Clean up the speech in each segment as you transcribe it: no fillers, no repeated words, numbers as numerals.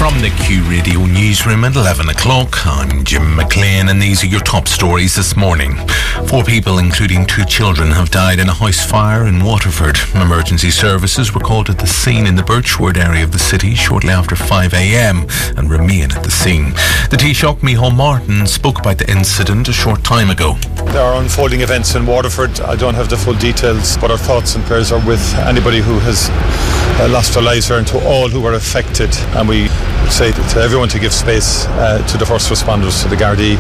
From the Q Radio Newsroom at 11 o'clock, I'm Jim McLean and these are your top stories this morning. 4 people, including 2 children, have died in a house fire in Waterford. Emergency services were called at the scene in the Birchwood area of the city shortly after 5 a.m. and remain at the scene. The Taoiseach, Micheál Martin, spoke about the incident a short time ago. There are unfolding events in Waterford. I don't have the full details, but our thoughts and prayers are with anybody who has lost their lives there and to all who were affected. And we say to everyone to give space to the first responders, to the Gardaí,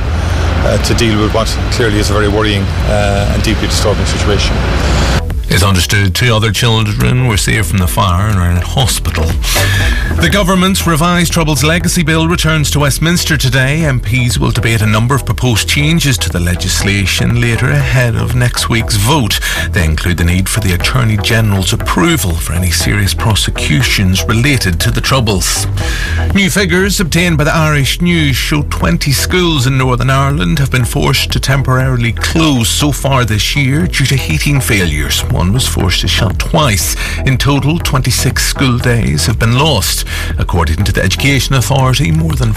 to deal with what clearly is a very worrying and deeply disturbing situation. It's understood 2 other children were saved from the fire and are in hospital. The government's revised Troubles Legacy Bill returns to Westminster today. MPs will debate a number of proposed changes to the legislation later ahead of next week's vote. They include the need for the Attorney General's approval for any serious prosecutions related to the Troubles. New figures obtained by the Irish News show 20 schools in Northern Ireland have been forced to temporarily close so far this year due to heating failures. One was forced to shut twice. In total, 26 school days have been lost. According to the Education Authority, more than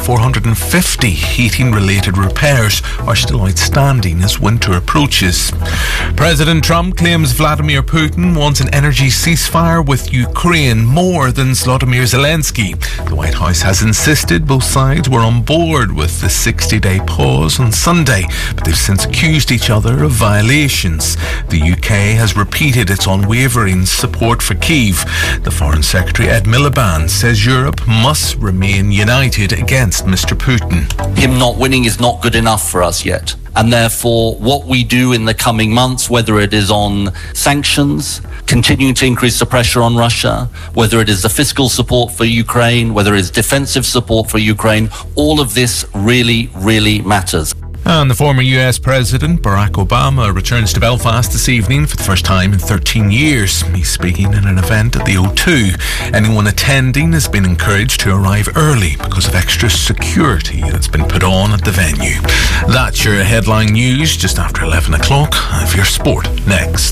450 heating-related repairs are still outstanding as winter approaches. President Trump claims Vladimir Putin wants an energy ceasefire with Ukraine more than Volodymyr Zelensky. The White House has insisted both sides were on board with the 60-day pause on Sunday, but they've since accused each other of violations. The UK has repeated its unwavering support for Kyiv. The Foreign Secretary Ed Miliband says Europe must remain united against Mr. Putin. Him not winning is not good enough for us yet. And therefore, what we do in the coming months, whether it is on sanctions, continuing to increase the pressure on Russia, whether it is the fiscal support for Ukraine, whether it is defensive support for Ukraine, all of this really, really matters. And the former US President Barack Obama returns to Belfast this evening for the first time in 13 years. He's speaking at an event at the O2. Anyone attending has been encouraged to arrive early because of extra security that's been put on at the venue. That's your headline news just after 11 o'clock. Have your sport next.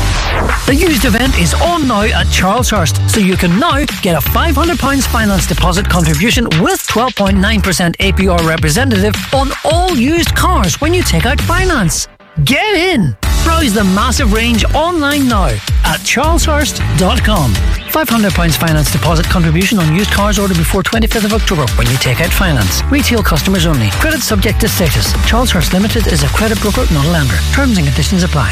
The used event is on now at Charleshurst, so you can now get a £500 finance deposit contribution with 12.9% APR representative on all used cars when you take out finance. Get in! Browse the massive range online now at charleshurst.com. £500 finance deposit contribution on used cars ordered before 25th of October when you take out finance. Retail customers only. Credit subject to status. Charleshurst Limited is a credit broker, not a lender. Terms and conditions apply.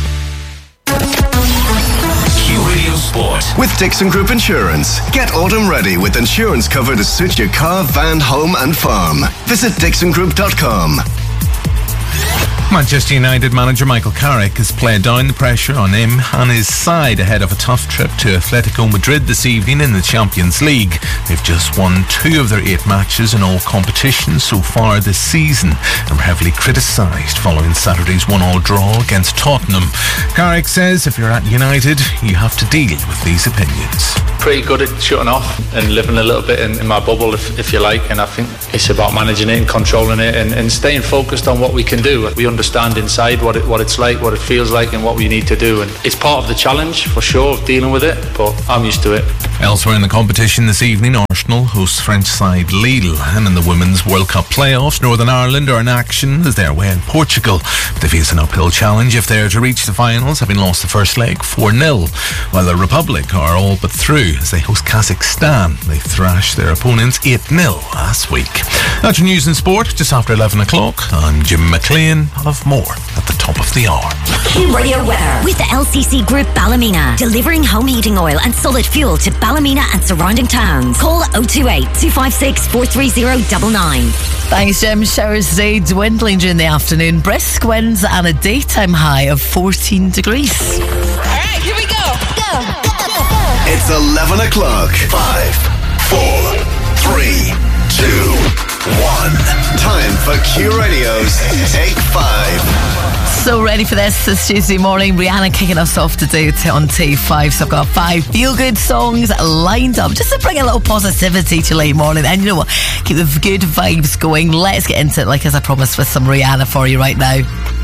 Q-Radio Sport. With Dixon Group Insurance. Get autumn ready with insurance cover to suit your car, van, home and farm. Visit dixongroup.com. Manchester United manager Michael Carrick has played down the pressure on him and his side ahead of a tough trip to Atletico Madrid this evening in the Champions League. They've just won 2 of their 8 matches in all competitions so far this season and were heavily criticised following Saturday's 1-1 draw against Tottenham. Carrick says if you're at United, you have to deal with these opinions. Pretty good at shutting off and living a little bit in my bubble, if you like, and I think it's about managing it and controlling it and staying focused on what we can do. We understand inside what it's like, what it feels like and what we need to do, and it's part of the challenge for sure of dealing with it, but I'm used to it. Elsewhere in the competition this evening, Arsenal hosts French side Lille, and in the Women's World Cup playoffs, Northern Ireland are in action as they're away in Portugal. But they face an uphill challenge if they're to reach the finals, having lost the first leg 4-0, while the Republic are all but through as they host Kazakhstan. They thrashed their opponents 8-0 last week. That's your news and sport just after 11 o'clock. I'm Jim McLean. I'll have more at the top of the hour. Radio weather with the LCC Group Ballymena, delivering home heating oil and solid fuel to Ballymena and surrounding towns. Call 028 256 43099. Thanks, Jim. Showers today dwindling during the afternoon. Brisk winds and a daytime high of 14 degrees. All right, here we go. Go. It's 11 o'clock. 5, 4, 3, 2, 1. Time for Q Radio's Take 5. So ready for this Tuesday morning. Rihanna kicking us off today on T5. So I've got 5 feel-good songs lined up just to bring a little positivity to late morning. And you know what? Keep the good vibes going. Let's get into it, like as I promised, with some Rihanna for you right now.